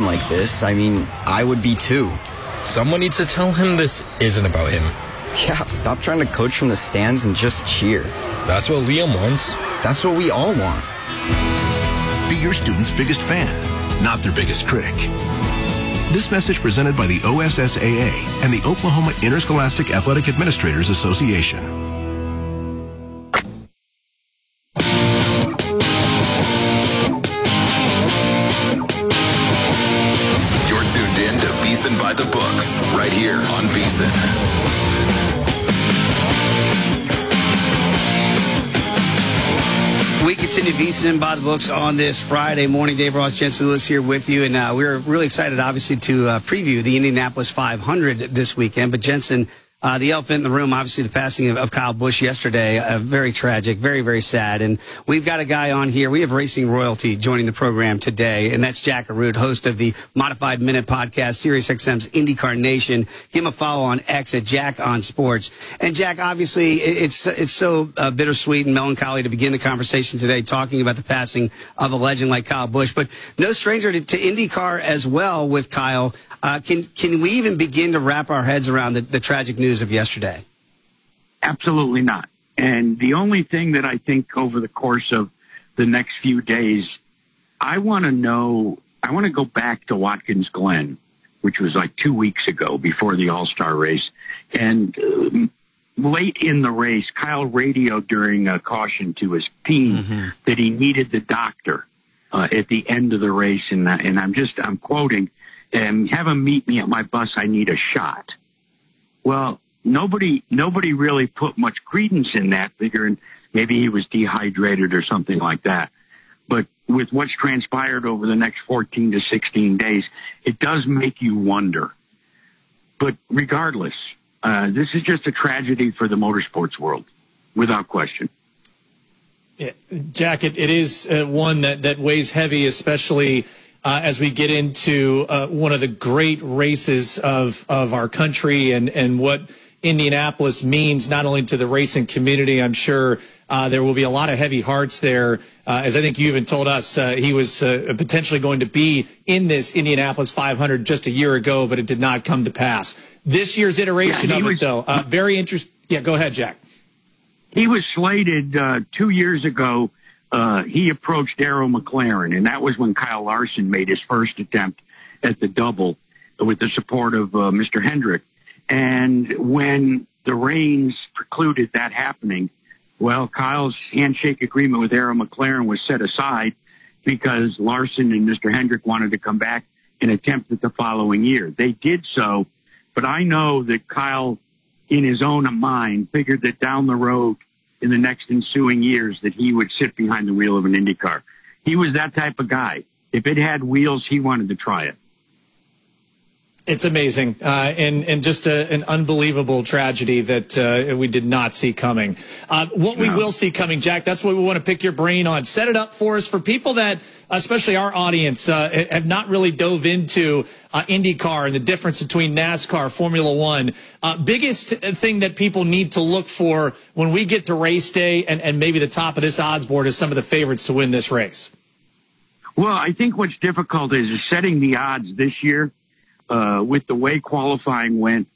like this, I mean, I would be too. Someone needs to tell him this isn't about him. Yeah, stop trying to coach from the stands and just cheer. That's what Liam wants. That's what we all want. Be your student's biggest fan, not their biggest critic. This message presented by the OSSAA and the Oklahoma Interscholastic Athletic Administrators Association. You're tuned in to VSiN by the Books, right here on VSiN. We continue VSiN by the Books on this Friday morning. Dave Ross, Jensen Lewis here with you. And we're really excited, obviously, to preview the Indianapolis 500 this weekend. But, Jensen, the elephant in the room, obviously, the passing of Kyle Busch yesterday, very tragic, very, very sad. And we've got a guy on here. We have racing royalty joining the program today, and that's Jack Arute, host of the Modified Minute podcast, SiriusXM's IndyCar Nation. Give him a follow on X at Jack on Sports. And, Jack, obviously, it's so bittersweet and melancholy to begin the conversation today talking about the passing of a legend like Kyle Busch. But no stranger to IndyCar as well with Kyle. Can we even begin to wrap our heads around the tragic news of yesterday? Absolutely not. And the only thing that I think over the course of the next few days, I want to go back to Watkins Glen, which was like 2 weeks ago before the All-Star race. And late in the race, Kyle radioed during a caution to his team that he needed the doctor at the end of the race. And I'm quoting, have him meet me at my bus. I need a shot. Well, nobody really put much credence in that, figuring maybe he was dehydrated or something like that. But with what's transpired over the next 14 to 16 days, it does make you wonder. But regardless, this is just a tragedy for the motorsports world, without question. Yeah, Jack, it is one that weighs heavy, especially as we get into one of the great races of our country and what Indianapolis means not only to the racing community. I'm sure there will be a lot of heavy hearts there, as I think you even told us he was potentially going to be in this Indianapolis 500 just a year ago, but it did not come to pass. This year's iteration of it, though, very interesting. Yeah, go ahead, Jack. He was slated 2 years ago. He approached Darrell McLaren, and that was when Kyle Larson made his first attempt at the double with the support of Mr. Hendrick. And when the rains precluded that happening, well, Kyle's handshake agreement with Darrell McLaren was set aside because Larson and Mr. Hendrick wanted to come back and attempt it the following year. They did so, but I know that Kyle, in his own mind, figured that down the road in the next ensuing years that he would sit behind the wheel of an Indy car. He was that type of guy. If it had wheels, he wanted to try it. It's amazing, and just an unbelievable tragedy that we did not see coming. We will see coming, Jack, that's what we want to pick your brain on. Set it up for us for people that, especially our audience, have not really dove into IndyCar and the difference between NASCAR, Formula One. Biggest thing that people need to look for when we get to race day and maybe the top of this odds board is some of the favorites to win this race. Well, I think what's difficult is setting the odds this year. With the way qualifying went,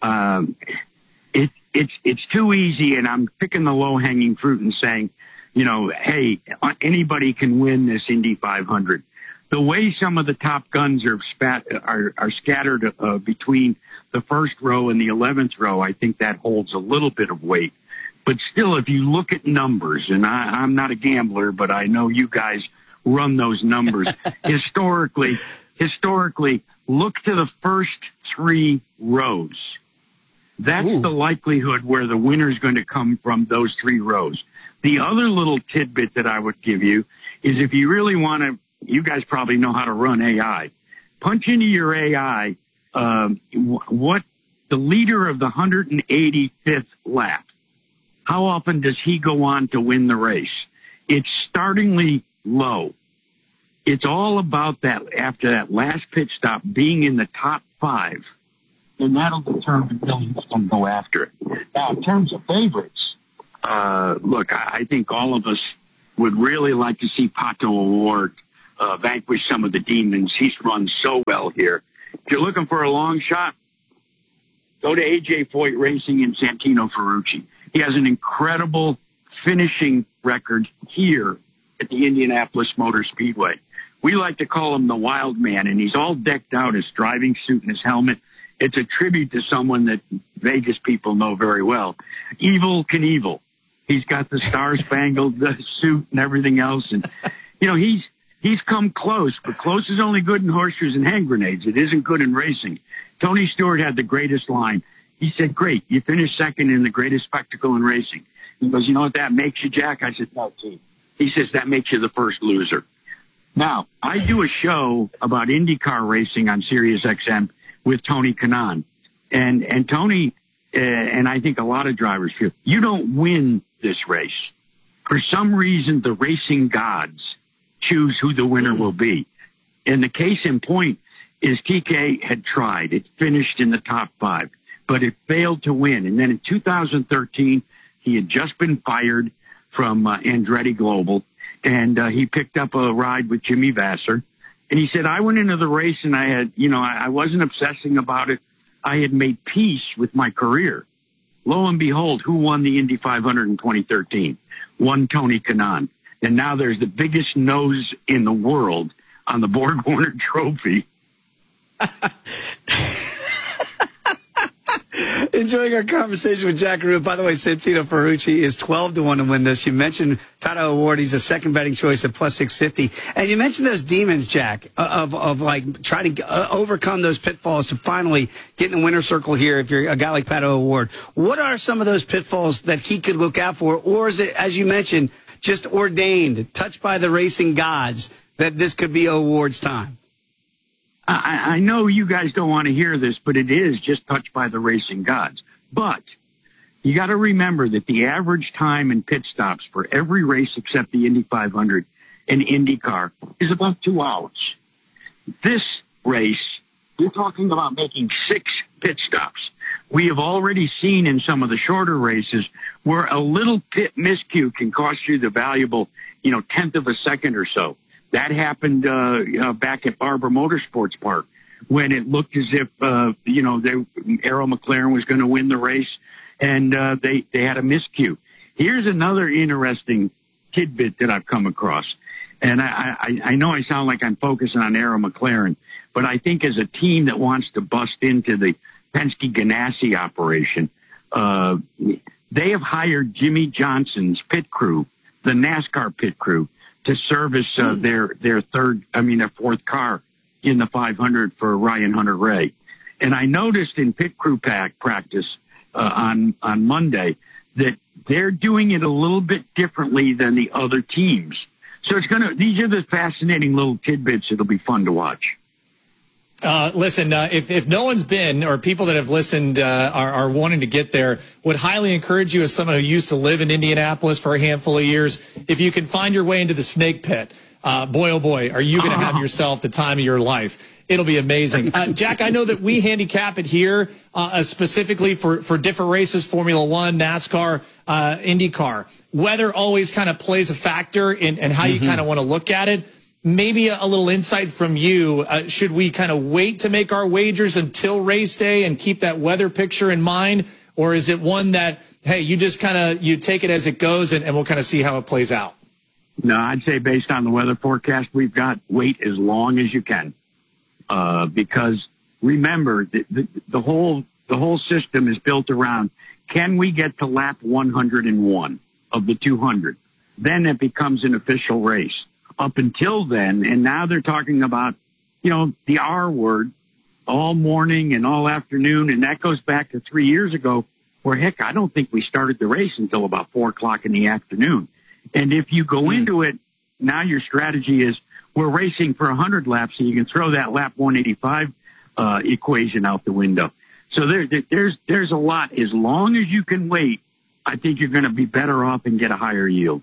it's too easy, and I'm picking the low-hanging fruit and saying, hey, anybody can win this Indy 500. The way some of the top guns are scattered between the first row and the 11th row, I think that holds a little bit of weight. But still, if you look at numbers, and I'm not a gambler, but I know you guys run those numbers, historically, look to the first three rows. That's the likelihood where the winner is going to come from, those three rows. The other little tidbit that I would give you is if you really want to, you guys probably know how to run AI. Punch into your AI what the leader of the 185th lap, how often does he go on to win the race? It's startlingly low. It's all about that after that last pit stop being in the top five, and that'll determine really who's going to go after it. Now, in terms of favorites, look, I think all of us would really like to see Pato O'Ward vanquish some of the demons. He's run so well. well here. If you're looking for a long shot, go to AJ Foyt Racing and Santino Ferrucci. He has an incredible finishing record here at the Indianapolis Motor Speedway. We like to call him the Wild Man, and he's all decked out, his driving suit and his helmet. It's a tribute to someone that Vegas people know very well. Evel Knievel. He's got the star-spangled suit and everything else. And, you know, he's come close, but close is only good in horseshoes and hand grenades. It isn't good in racing. Tony Stewart had the greatest line. He said, great, you finished second in the greatest spectacle in racing. He goes, you know what that makes you, Jack? I said, no, T. He says, that makes you the first loser. Now, I do a show about IndyCar racing on Sirius XM with Tony Kanaan. And Tony, and I think a lot of drivers feel, you don't win this race. For some reason, the racing gods choose who the winner will be. And the case in point is TK had tried. It finished in the top 5, but it failed to win. And then in 2013, he had just been fired from Andretti Global, and he picked up a ride with Jimmy Vasser. And he said, I went into the race and I had, you know, I wasn't obsessing about it. I had made peace with my career. Lo and behold, who won the Indy 500 in 2013? Won Tony Kanaan. And now there's the biggest nose in the world on the Borg Warner Trophy. Enjoying our conversation with Jack Arute. By the way, Santino Ferrucci is 12-1 to win this. You mentioned Pato O'Ward. He's a second betting choice at plus 650. And you mentioned those demons, Jack, of like trying to overcome those pitfalls to finally get in the winner's circle here if you're a guy like Pato O'Ward. What are some of those pitfalls that he could look out for? Or is it, as you mentioned, just ordained, touched by the racing gods, that this could be O'Ward's time? I know you guys don't want to hear this, but it is just touched by the racing gods. But you got to remember that the average time in pit stops for every race except the Indy 500 and IndyCar is about 2 hours. This race, you're talking about making 6 pit stops. We have already seen in some of the shorter races where a little pit miscue can cost you the valuable, 10th of a second or so. That happened back at Barber Motorsports Park when it looked as if, Arrow McLaren was going to win the race, and they had a miscue. Here's another interesting tidbit that I've come across. And I know I sound like I'm focusing on Arrow McLaren, but I think as a team that wants to bust into the Penske Ganassi operation, they have hired Jimmy Johnson's pit crew, the NASCAR pit crew, to service their fourth car in the 500 for Ryan Hunter-Reay. And I noticed in pit crew practice on Monday that they're doing it a little bit differently than the other teams. So these are the fascinating little tidbits that'll be fun to watch. Listen, if no one's been, or people that have listened are wanting to get there, would highly encourage you, as someone who used to live in Indianapolis for a handful of years, if you can find your way into the Snake Pit, boy, oh boy, are you going to have yourself the time of your life. It'll be amazing. Jack, I know that we handicap it here specifically for different races, Formula One, NASCAR, IndyCar. Weather always kind of plays a factor in how you kind of want to look at it. Maybe a little insight from you. Should we kind of wait to make our wagers until race day and keep that weather picture in mind? Or is it one that, hey, you just you take it as it goes and we'll kind of see how it plays out? No, I'd say based on the weather forecast we've got, wait as long as you can. Because remember, the whole system is built around, can we get to lap 101 of the 200? Then it becomes an official race. Up until then, and now they're talking about, the R word all morning and all afternoon, and that goes back to 3 years ago where, heck, I don't think we started the race until about 4 o'clock in the afternoon. And if you go into it, now your strategy is we're racing for 100 laps, and you can throw that lap 185 equation out the window. So there's a lot. As long as you can wait, I think you're going to be better off and get a higher yield.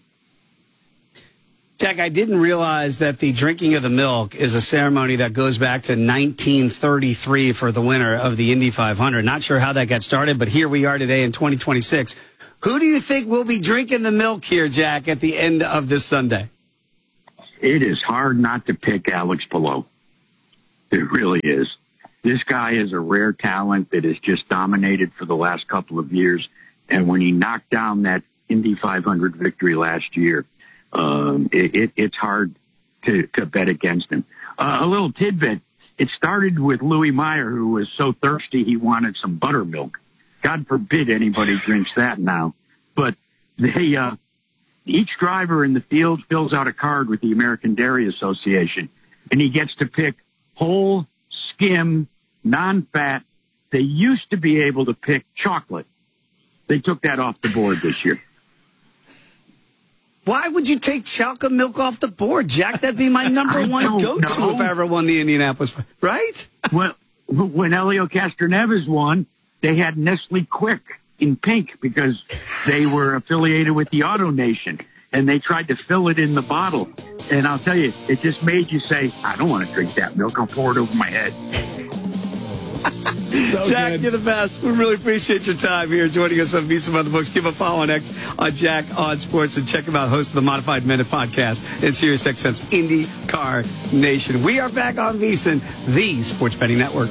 Jack, I didn't realize that the drinking of the milk is a ceremony that goes back to 1933 for the winner of the Indy 500. Not sure how that got started, but here we are today in 2026. Who do you think will be drinking the milk here, Jack, at the end of this Sunday? It is hard not to pick Alex Palou. It really is. This guy is a rare talent that has just dominated for the last couple of years. And when he knocked down that Indy 500 victory last year, it's hard to bet against him. A little tidbit. It started with Louis Meyer, who was so thirsty he wanted some buttermilk. God forbid anybody drinks that now. But they, each driver in the field fills out a card with the American Dairy Association, and he gets to pick whole, skim, non-fat. They used to be able to pick chocolate. They took that off the board this year. Why would you take chocolate milk off the board, Jack? That'd be my number one go-to if I ever won the Indianapolis, right? Well, when Helio Castroneves won, they had Nestle Quick in pink because they were affiliated with the Auto Nation, and they tried to fill it in the bottle. And I'll tell you, it just made you say, I don't want to drink that milk. I'll pour it over my head. So Jack, good. You're the best. We really appreciate your time here joining us on VSiN by the Books. Give a follow on X on Jack on Sports and check him out, host of the Modified Minute podcast and SiriusXM's IndyCar Nation. We are back on VSiN, the Sports Betting Network.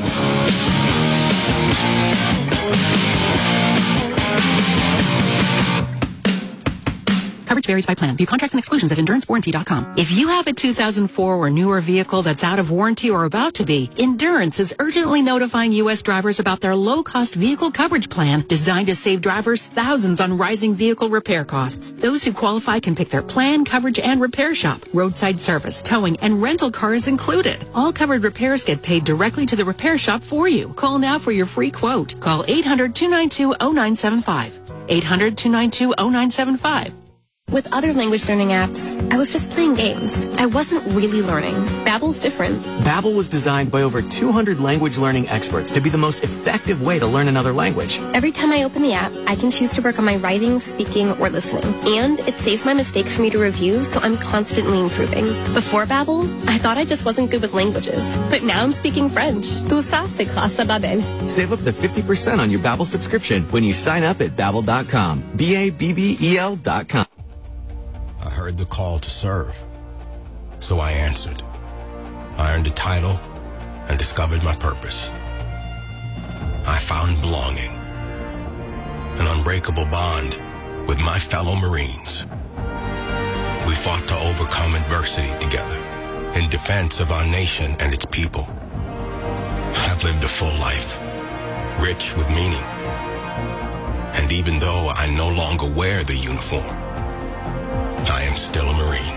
Coverage varies by plan. View contracts and exclusions at EnduranceWarranty.com. If you have a 2004 or newer vehicle that's out of warranty or about to be, Endurance is urgently notifying U.S. drivers about their low-cost vehicle coverage plan designed to save drivers thousands on rising vehicle repair costs. Those who qualify can pick their plan, coverage, and repair shop. Roadside service, towing, and rental cars included. All covered repairs get paid directly to the repair shop for you. Call now for your free quote. Call 800-292-0975. 800-292-0975. With other language learning apps, I was just playing games. I wasn't really learning. Babbel's different. Babbel was designed by over 200 language learning experts to be the most effective way to learn another language. Every time I open the app, I can choose to work on my writing, speaking, or listening. And it saves my mistakes for me to review, so I'm constantly improving. Before Babbel, I thought I just wasn't good with languages. But now I'm speaking French. Tout ça, c'est grâce à Babbel. Save up to 50% on your Babbel subscription when you sign up at Babbel.com. Babbel.com. I heard the call to serve, so I answered. I earned a title and discovered my purpose. I found belonging, an unbreakable bond with my fellow Marines. We fought to overcome adversity together in defense of our nation and its people. I've lived a full life, rich with meaning. And even though I no longer wear the uniform, I am still a Marine.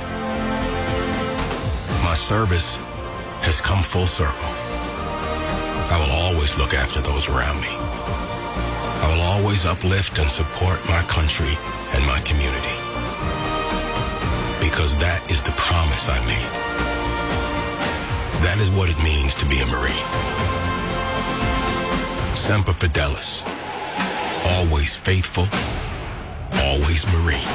My service has come full circle. I will always look after those around me. I will always uplift and support my country and my community. Because that is the promise I made. That is what it means to be a Marine. Semper Fidelis. Always faithful. Always Marine.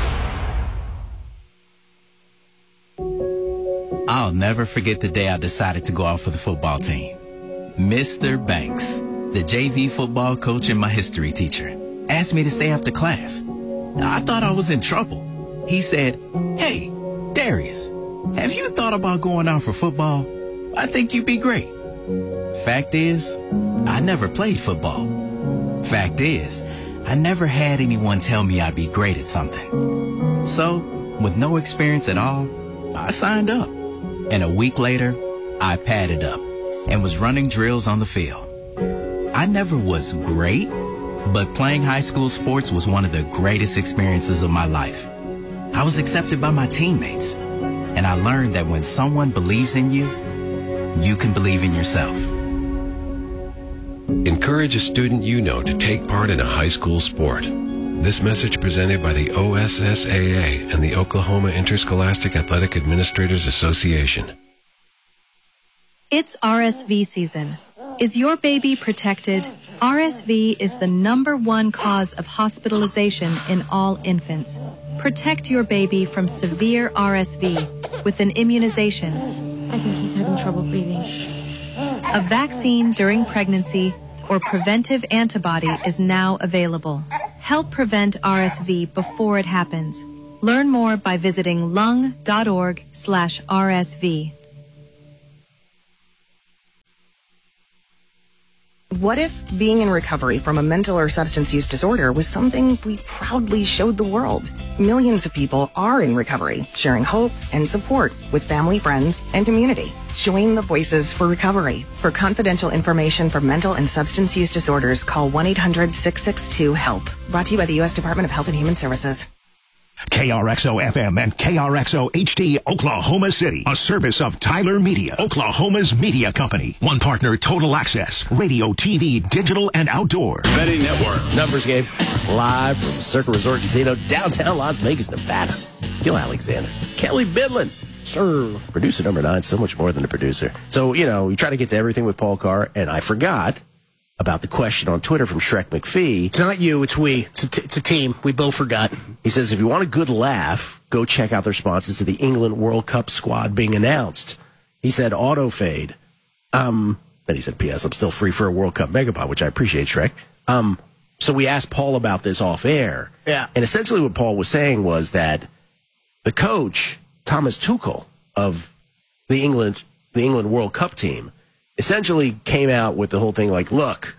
I'll never forget the day I decided to go out for the football team. Mr. Banks, the JV football coach and my history teacher, asked me to stay after class. I thought I was in trouble. He said, "Hey, Darius, have you thought about going out for football? I think you'd be great." Fact is, I never played football. Fact is, I never had anyone tell me I'd be great at something. So, with no experience at all, I signed up. And a week later, I padded up and was running drills on the field. I never was great, but playing high school sports was one of the greatest experiences of my life. I was accepted by my teammates, and I learned that when someone believes in you, you can believe in yourself. Encourage a student you know to take part in a high school sport. This message presented by the OSSAA and the Oklahoma Interscholastic Athletic Administrators Association. It's RSV season. Is your baby protected? RSV is the #1 cause of hospitalization in all infants. Protect your baby from severe RSV with an immunization. I think he's having trouble breathing. A vaccine during pregnancy or preventive antibody is now available. Help prevent RSV before it happens. Learn more by visiting lung.org/RSV. What if being in recovery from a mental or substance use disorder was something we proudly showed the world? Millions of people are in recovery, sharing hope and support with family, friends, and community. Join the Voices for Recovery. For confidential information for mental and substance use disorders, call 1-800-662-HELP. Brought to you by the U.S. Department of Health and Human Services. KRXO-FM and KRXO-HD Oklahoma City, a service of Tyler Media, Oklahoma's media company. One partner, Total Access, radio, TV, digital, and outdoor. Betting Network. Numbers game live from Circa Resort Casino, downtown Las Vegas, Nevada. Gil Alexander, Kelly Bidlin, sir, producer number 9, so much more than a producer. So, you try to get to everything with Paul Carr, and I forgot about the question on Twitter from Shrek McPhee. It's not you, it's we. It's a team. We both forgot. He says, if you want a good laugh, go check out the responses to the England World Cup squad being announced. He said, auto fade. Then he said, P.S., I'm still free for a World Cup megapod, which I appreciate, Shrek. So we asked Paul about this off air. Yeah. And essentially what Paul was saying was that the coach, Thomas Tuchel, of the England World Cup team, essentially came out with the whole thing like, look,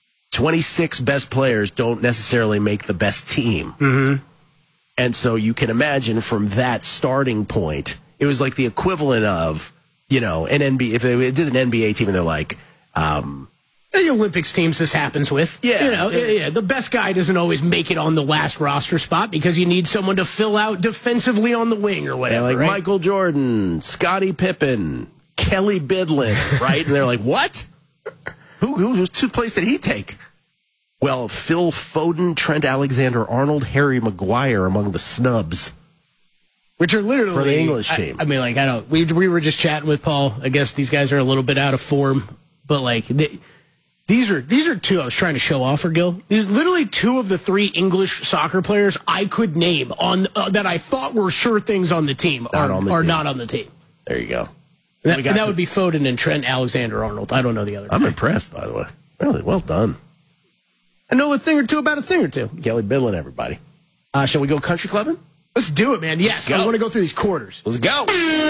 26 best players don't necessarily make the best team. Mm-hmm. And so you can imagine from that starting point, it was like the equivalent of, an NBA, if they did an NBA team and they're like, the Olympics teams this happens with. Yeah. The best guy doesn't always make it on the last roster spot because you need someone to fill out defensively on the wing or whatever. Like right? Michael Jordan, Scottie Pippen, Kelly Bidlin, right? And they're like, what? Whose place did he take? Well, Phil Foden, Trent Alexander-Arnold, Harry Maguire among the snubs. Which are literally for the English team. We were just chatting with Paul. I guess these guys are a little bit out of form, but these are two I was trying to show off for Gil. These are literally 2 of the 3 English soccer players I could name on that I thought were sure things on the team are not on the team. There you go. And that would be Foden and Trent Alexander-Arnold. I don't know the other. I'm impressed, by the way. Really well done. I know a thing or two about a thing or two. Kelly Bidlin, everybody. Shall we go country clubbing? Let's do it, man. Yes, I want to go through these quarters. Let's go.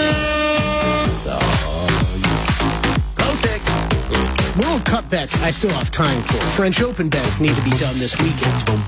Go Sticks. World Cup bets I still have time for. French Open bets need to be done this weekend.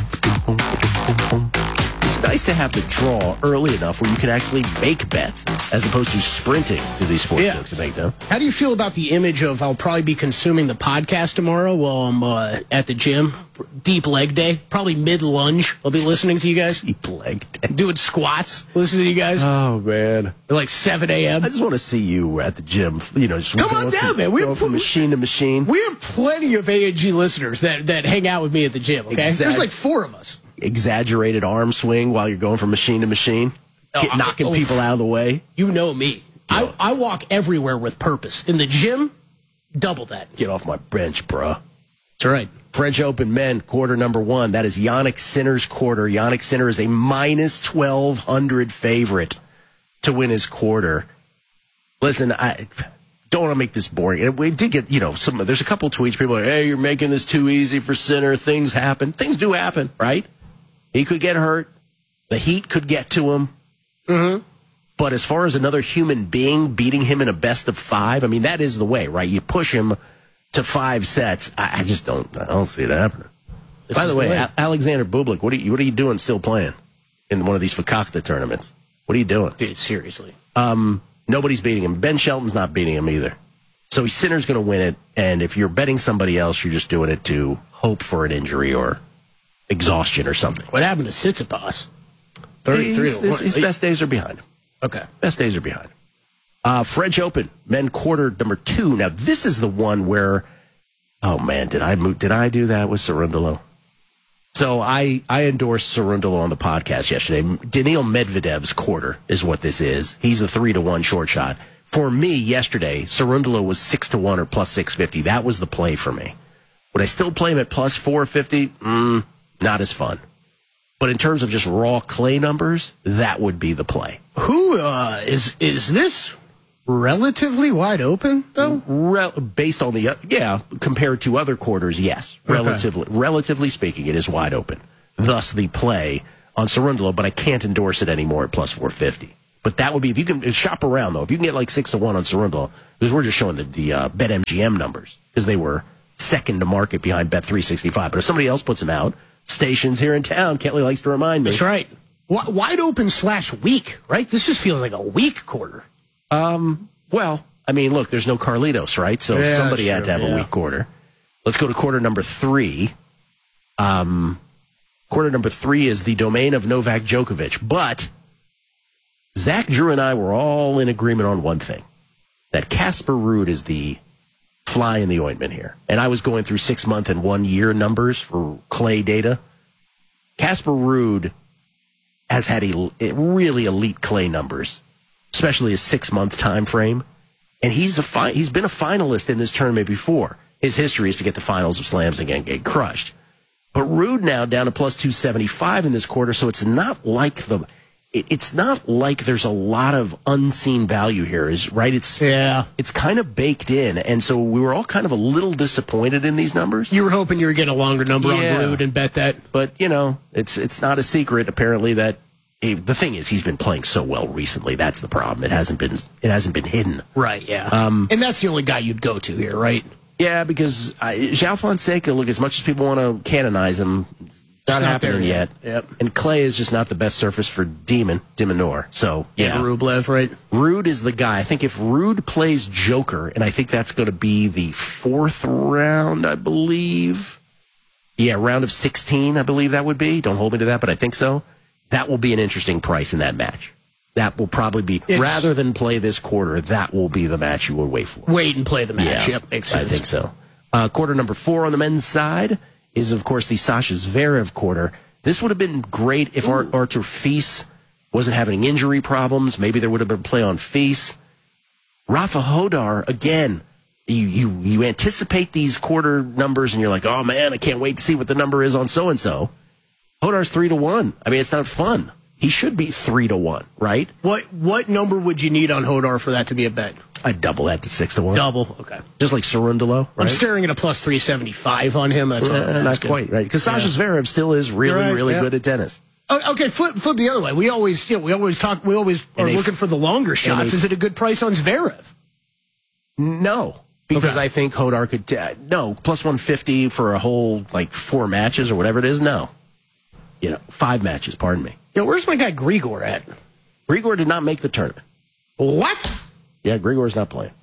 It's nice to have the draw early enough where you can actually make bets as opposed to sprinting to these sports books to make them. How do you feel about the image of I'll probably be consuming the podcast tomorrow while I'm at the gym? Deep leg day, probably mid-lunge. I'll be listening to you guys. Deep leg day. Doing squats, listening to you guys. Oh, man. At like 7 a.m. I just want to see you at the gym. Just come on down, man. We're from machine to machine. We have plenty of A&G listeners that hang out with me at the gym, okay? There's like 4 of us. Exaggerated arm swing while you're going from machine to machine. Knocking people out of the way. You know me. I walk everywhere with purpose. In the gym, double that. Get off my bench, bruh. That's right. French Open men, quarter number 1. That is Yannick Sinner's quarter. Yannick Sinner is a minus 1,200 favorite to win his quarter. Listen, I don't want to make this boring. We did get, there's a couple tweets. People are like, hey, you're making this too easy for Sinner. Things happen. Things do happen, right? He could get hurt. The heat could get to him. Mm-hmm. But as far as another human being beating him in a best of 5, I mean, that is the way, right? You push him to 5 sets. I just don't see it happening. By the way, Alexander Bublik, what are you doing still playing in one of these Fakakta tournaments? What are you doing? Dude, seriously. Nobody's beating him. Ben Shelton's not beating him either. So Sinner's going to win it, and if you're betting somebody else, you're just doing it to hope for an injury or exhaustion or something. What happened to Tsitsipas? 33-1. His best days are behind him. Okay. Best days are behind him. French Open, men quarter number 2. Now, this is the one where, oh, man, did I do that with Cerundolo? So I endorsed Cerundolo on the podcast yesterday. Daniil Medvedev's quarter is what this is. He's a 3-1 short shot. For me, yesterday, Cerundolo was 6-1 or plus 650. That was the play for me. Would I still play him at plus 450? Not as fun. But in terms of just raw clay numbers, that would be the play. Who is this relatively wide open, though? Based on compared to other quarters, yes. Relatively speaking, it is wide open. Thus the play on Cerundolo, but I can't endorse it anymore at plus 450. But that would be, if you can shop around, though, if you can get like 6-1 on Cerundolo, because we're just showing the BetMGM numbers, because they were second to market behind Bet365. But if somebody else puts him out, stations here in town, Kelly likes to remind me. That's right. Wide open / weak, right? This just feels like a weak quarter. Well, I mean, look, there's no Carlitos, right? So Yeah, somebody that's had to true, have a weak quarter. Let's go to quarter number 3. Quarter number 3 is the domain of Novak Djokovic. But Zach, Drew, and I were all in agreement on one thing, that Casper Ruud is the fly in the ointment here. And I was going through 6-month and 1-year numbers for clay data. Casper Ruud has had really elite clay numbers, especially a 6-month time frame. And he's been a finalist in this tournament before. His history is to get to finals of slams and get crushed. But Ruud now down to plus 275 in this quarter, so it's not like there's a lot of unseen value here, right? It's kind of baked in, and so we were all kind of a little disappointed in these numbers. You were hoping you were getting a longer number on Ruud and bet that. But, it's not a secret, apparently, that the thing is, he's been playing so well recently. That's the problem. It hasn't been hidden. Right, yeah. And that's the only guy you'd go to here, right? Yeah, because João Fonseca, look, as much as people want to canonize him, not happening yet. Yep. And clay is just not the best surface for de Minaur. So, yeah. Rublev, right? Ruud is the guy. I think if Ruud plays Joker, and I think that's going to be the 4th round, I believe. Yeah, round of 16, I believe that would be. Don't hold me to that, but I think so. That will be an interesting price in that match. That will probably be, rather than play this quarter, that will be the match you will wait for. Wait and play the match. Yeah, Yep, makes sense. I think so. Quarter number 4 on the men's side is, of course, the Sasha Zverev quarter. This would have been great if Artur Fils wasn't having injury problems. Maybe there would have been play on Fils. Rafa Hodar, again, you anticipate these quarter numbers, and you're like, oh, man, I can't wait to see what the number is on so-and-so. Hodar's 3-1. I mean, it's not fun. He should be 3-1, right? What number would you need on Hodar for that to be a bet? I'd double that to 6-1. Double, okay. Just like Cerundolo, right? I'm staring at a plus 375 on him. That's not quite right, because Sasha Zverev still is really good at tennis. Oh, okay, flip the other way. We always are looking for the longer shots. Is it a good price on Zverev? No, because I think Hodar could. Plus 150 for a whole 4 matches or whatever it is. No, 5 matches. Pardon me. Yeah, where's my guy Grigor at? Grigor did not make the tournament. What? Yeah, Grigor's not playing.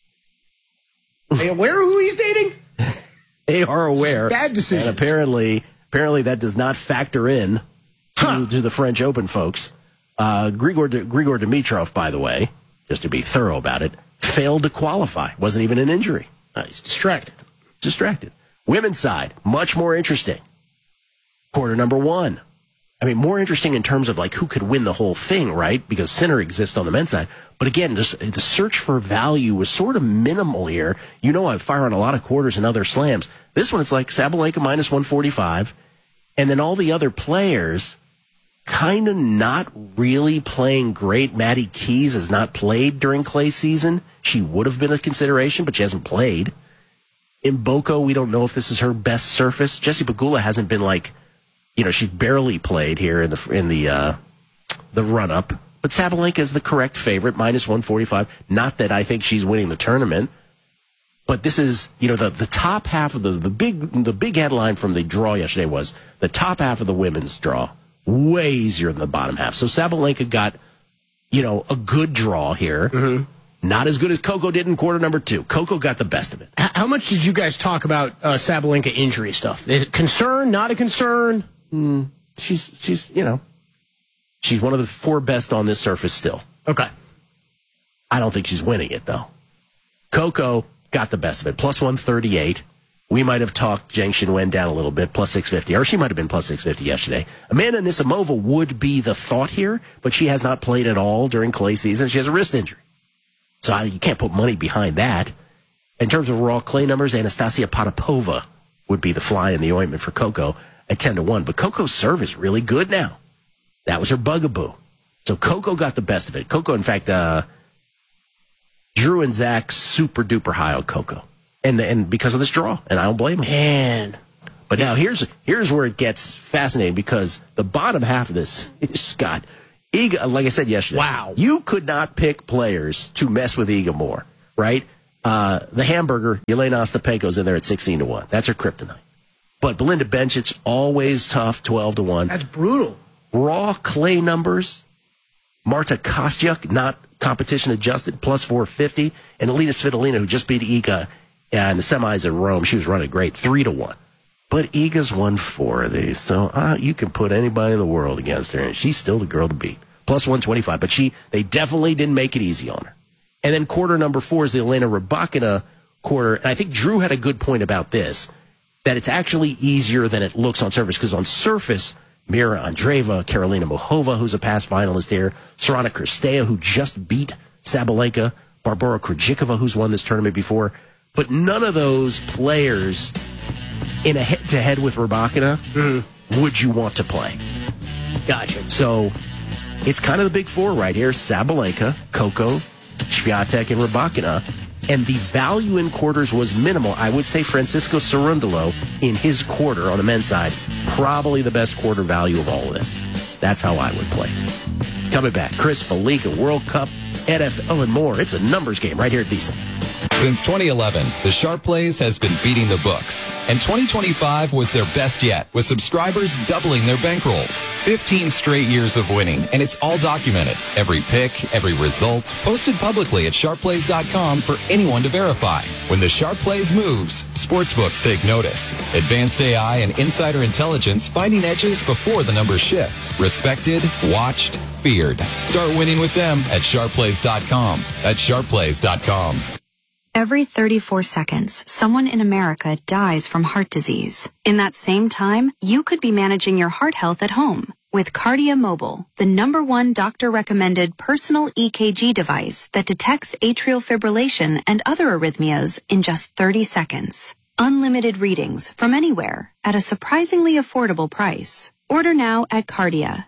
Are they aware of who he's dating? They are aware. Bad decision. And apparently that does not factor in to the French Open folks. Grigor Dimitrov, by the way, just to be thorough about it, failed to qualify. Wasn't even an injury. He's distracted. Women's side, much more interesting. Quarter number 1. I mean, more interesting in terms of who could win the whole thing, right? Because Sinner exists on the men's side. But again, just the search for value was sort of minimal here. I fire on a lot of quarters and other slams. This one, it's like Sabalenka minus 145. And then all the other players kind of not really playing great. Maddie Keys has not played during clay season. She would have been a consideration, but she hasn't played. In Boko, we don't know if this is her best surface. Jessie Pegula hasn't been she barely played here in the run-up. But Sabalenka is the correct favorite, minus 145. Not that I think she's winning the tournament. But this is, the top half of the big headline from the draw yesterday was the top half of the women's draw way easier than the bottom half. So Sabalenka got, a good draw here. Mm-hmm. Not as good as Coco did in quarter number 2. Coco got the best of it. How much did you guys talk about Sabalenka injury stuff? Is it concern, not a concern? She's one of the 4 best on this surface still. Okay. I don't think she's winning it, though. Coco got the best of it, plus 138. We might have talked Zheng Xinwen down a little bit, plus 650, or she might have been plus 650 yesterday. Amanda Anisimova would be the thought here, but she has not played at all during clay season. She has a wrist injury. So you can't put money behind that. In terms of raw clay numbers, Anastasia Potapova would be the fly in the ointment for Coco at 10-1. But Coco's serve is really good now. That was her bugaboo. So Coco got the best of it. Coco, in fact, Drew and Zach super duper high on Coco. And because of this draw. And I don't blame them. Man. But now here's where it gets fascinating, because the bottom half of this is Scott. Iga, like I said yesterday. Wow. You could not pick players to mess with Iga more, right? the hamburger, Yelena Ostapenko's in there at 16-1. That's her kryptonite. But Belinda Bencic, always tough, 12-1. That's brutal. Raw clay numbers, Marta Kostyuk, not competition adjusted, plus 450. And Alina Svitolina, who just beat Iga in the semis at Rome, she was running great, 3-1. But Iga's won 4 of these, so you can put anybody in the world against her, and she's still the girl to beat. Plus 125, but they definitely didn't make it easy on her. And then quarter number 4 is the Elena Rybakina quarter. And I think Drew had a good point about this, that it's actually easier than it looks on surface, because on surface, Mira Andreeva, Karolina Muchova, who's a past finalist here, Sorana Cirstea, who just beat Sabalenka, Barbora Krejcikova, who's won this tournament before. But none of those players in a head-to-head with Rybakina would you want to play. Gotcha. So it's kind of the big 4 right here, Sabalenka, Coco, Swiatek, and Rybakina. And the value in quarters was minimal. I would say Francisco Cerundolo in his quarter on the men's side, probably the best quarter value of all of this. That's how I would play. Coming back, Chris Fallica, World Cup, NFL, and more. It's a numbers game right here at VSiN. Since 2011, the Sharp Plays has been beating the books. And 2025 was their best yet, with subscribers doubling their bankrolls. 15 straight years of winning, and it's all documented. Every pick, every result, posted publicly at sharpplays.com for anyone to verify. When the Sharp Plays moves, sportsbooks take notice. Advanced AI and insider intelligence finding edges before the numbers shift. Respected, watched, feared. Start winning with them at sharpplays.com. That's sharpplays.com. Every 34 seconds, someone in America dies from heart disease. In that same time, you could be managing your heart health at home with Cardia Mobile, the #1 doctor-recommended personal EKG device that detects atrial fibrillation and other arrhythmias in just 30 seconds. Unlimited readings from anywhere at a surprisingly affordable price. Order now at Cardia,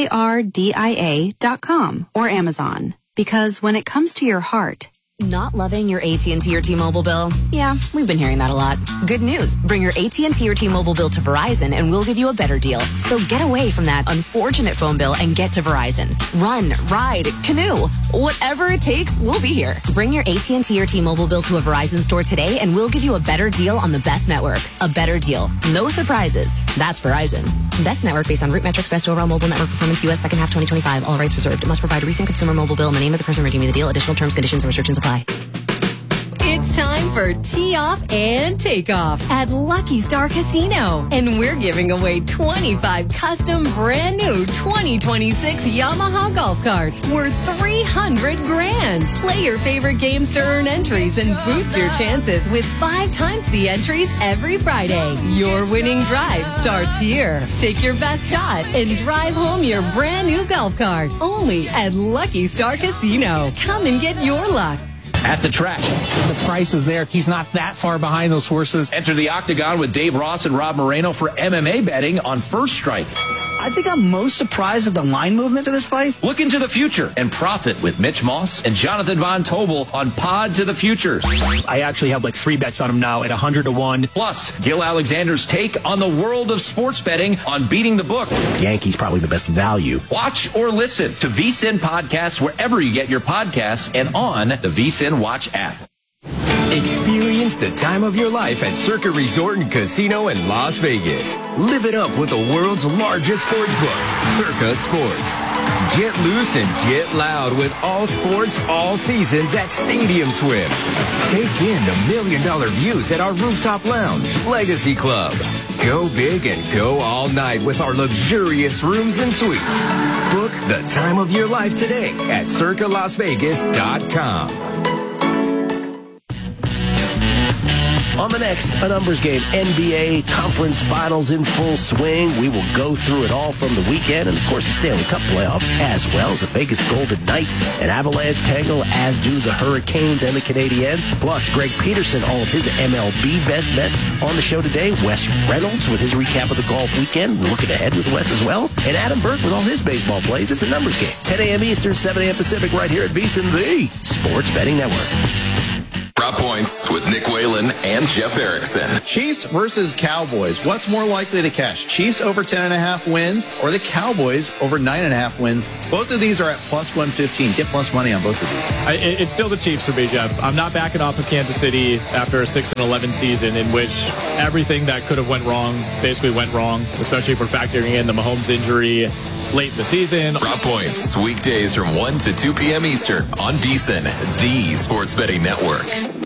KARDIA.com or Amazon. Because when it comes to your heart, Not loving your AT&T or T-Mobile bill? Yeah, we've been hearing that a lot. Good news. Bring your AT&T or T-Mobile bill to Verizon and we'll give you a better deal. So get away from that unfortunate phone bill and get to Verizon. Run, ride, canoe. Whatever it takes, we'll be here. Bring your AT&T or T-Mobile bill to a Verizon store today and we'll give you a better deal on the best network. A better deal. No surprises. That's Verizon. Best network based on root metrics, best overall mobile network performance, U.S. second half 2025. All rights reserved. It must provide a recent consumer mobile bill and the name of the person redeeming the deal. Additional terms, conditions, and restrictions apply. It's time for Tee Off and Take Off at Lucky Star Casino. And we're giving away 25 custom brand new 2026 Yamaha golf carts worth $300,000. Play your favorite games to earn entries and boost your chances with 5 times the entries every Friday. Your winning drive starts here. Take your best shot and drive home your brand new golf cart. Only at Lucky Star Casino. Come and get your luck. At the track. The price is there. He's not that far behind those horses. Enter the Octagon with Dave Ross and Rob Moreno for MMA betting on First Strike. I think I'm most surprised at the line movement of this fight. Look into the future and profit with Mitch Moss and Jonathan Von Tobel on Pod to the Future. I actually have like 3 bets on him now at 100-1. Plus, Gil Alexander's take on the world of sports betting on Beating the Book. Yankees probably the best value. Watch or listen to VSiN podcasts wherever you get your podcasts and on the VSiN Watch app. Experience the time of your life at Circa Resort and Casino in Las Vegas. Live it up with the world's largest sports book, Circa Sports. Get loose and get loud with all sports, all seasons at Stadium Swim. Take in the $1 million views at our rooftop lounge, Legacy Club. Go big and go all night with our luxurious rooms and suites. Book the time of your life today at circalasvegas.com. On the next, a numbers game, NBA Conference Finals in full swing. We will go through it all from the weekend and, of course, the Stanley Cup playoffs, as well as the Vegas Golden Knights and Avalanche tangle, as do the Hurricanes and the Canadiens. Plus, Greg Peterson, all of his MLB best bets on the show today. Wes Reynolds with his recap of the golf weekend, looking ahead with Wes as well. And Adam Burke with all his baseball plays. It's a numbers game. 10 a.m. Eastern, 7 a.m. Pacific, right here at VSiN, the Sports Betting Network. Prop Points with Nick Whalen and Jeff Erickson. Chiefs versus Cowboys. What's more likely to cash? Chiefs over 10.5 wins or the Cowboys over 9.5 wins? Both of these are at plus 115. Get plus money on both of these. It's still the Chiefs for me, Jeff. I'm not backing off of Kansas City after a 6-11 season in which everything that could have went wrong basically went wrong, especially if we're factoring in the Mahomes injury late in the season. Raw Points, weekdays from 1 to 2 p.m. Eastern on VSiN, the Sports Betting Network.